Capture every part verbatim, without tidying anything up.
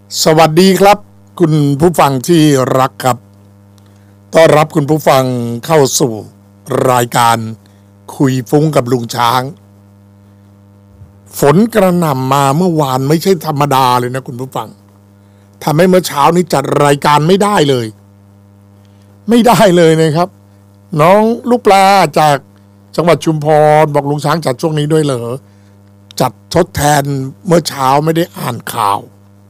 สวัสดีครับคุณผู้ฟังที่รักครับต้อนรับคุณผู้ฟังเข้าสู่รายการคุยฟุ้งกับลุงช้างฝนกระหน่ำมาเมื่อวานไม่ใช่ธรรมดาเลยนะคุณผู้ฟังทำให้เมื่อเช้านี้จัดรายการไม่ได้เลยไม่ได้เลยนะครับน้องลูกปลาจากจังหวัดชุมพรบอกลุงช้างจัดช่วงนี้ด้วยเหรอจัดทดแทนเมื่อเช้าไม่ได้อ่านข่าว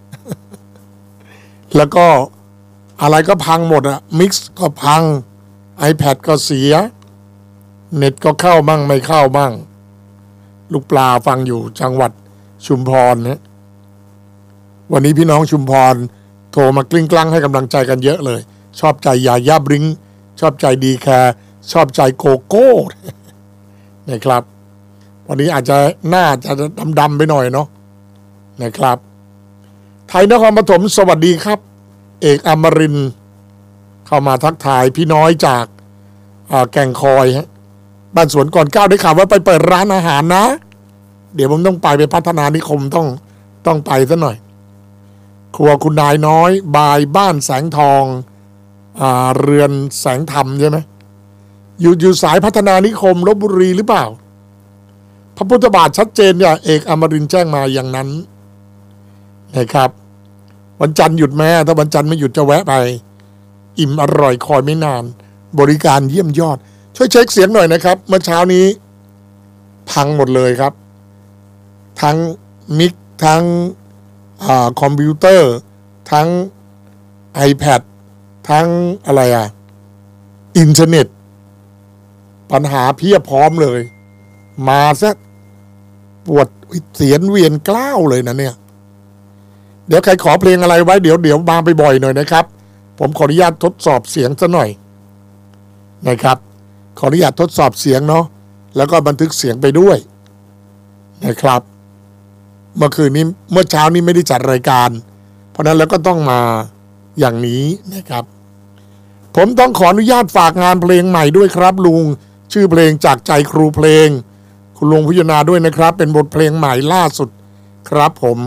แล้วก็อะไรก็พังหมดอะมิกซ์ก็พัง iPad ก็เสียเน็ตก็เข้ามั่งไม่เข้ามั่งลูกปลาฟังอยู่จังหวัดชุมพรนะวันนี้พี่น้องชุมพรโทรมากลิ้งกลั้งให้กำลังใจกันเยอะเลยชอบใจยาย่าบริงชอบใจดีแคร์ชอบใจโกโก้นะครับวันนี้อาจจะหน้าจะดำๆไปหน่อยเนาะนะครับไทยนครปฐมสวัสดีครับเอกอมรินทร์เข้ามาทักทายพี่น้อยจากแก่งคอยฮะบ้านสวนก่อนก้าวได้ข่าวว่าไปเปิดร้านอาหารนะเดี๋ยวผมต้องไปไปพัฒนานิคมต้องต้องไปซะหน่อยครัวคุณนายน้อยบายบ้านแสงทองอ่าเรือนแสงธรรมใช่ไหมอยู่อยู่สายพัฒนานิคมลพบุรีหรือเปล่าพระพุทธบาทชัดเจนเนี่ยเอกอมรินทร์แจ้งมาอย่างนั้นนะครับวันจันทร์หยุดแม่ถ้าวันจันทร์ไม่หยุดจะแวะไปอิ่มอร่อยคอยไม่นานบริการเยี่ยมยอดช่วยเช็คเสียงหน่อยนะครับเมื่อเช้านี้พังหมดเลยครับทั้งมิกทั้งอ่าคอมพิวเตอร์ทั้ง iPad ทั้งอะไรอ่ะอินเทอร์เน็ตปัญหาเพียบพร้อมเลยมาซะปวดเสียนเวียนกล้าวเลยนะเนี่ยเดี๋ยวใครขอเพลงอะไรไว้เดี๋ยวเดี๋ยวมาไปบ่อยหน่อยนะครับผมขออนุญาตทดสอบเสียงซะหน่อยนะครับขออนุญาตทดสอบเสียงเนาะแล้วก็บันทึกเสียงไปด้วยนะครับเมื่อคืนนี้เมื่อเช้านี้ไม่ได้จัดรายการเพราะนั้นแล้วก็ต้องมาอย่างนี้นะครับผมต้องขออนุญาตฝากงานเพลงใหม่ด้วยครับลุงชื่อเพลงจากใจครูเพลงคุณลุงพิจารณาด้วยนะครับเป็นบทเพลงใหม่ล่าสุดครับผม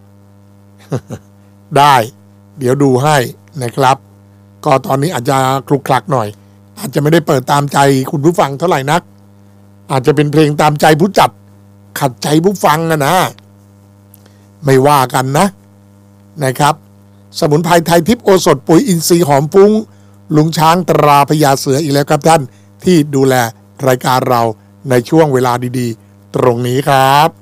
ได้เดี๋ยวดูให้นะครับก็ตอนนี้อาจจะคลุกคลักหน่อยอาจจะไม่ได้เปิดตามใจคุณผู้ฟังเท่าไหร่นักอาจจะเป็นเพลงตามใจผู้จัดขัดใจผู้ฟังนะนะไม่ว่ากันนะนะครับสมุนไพรไทยทิพย์โอสถปุ๋ยอินทรีย์หอมฟุ้งลุงช้างตราพญาเสืออีกแล้วครับท่านที่ดูแลรายการเราในช่วงเวลาดีๆตรงนี้ครับ